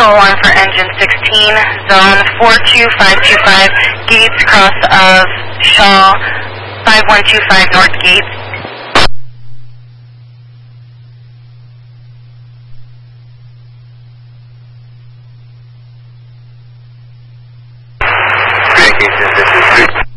Control 1 for engine 16, zone 42525, gates cross of Shaw, 5125 North Gates.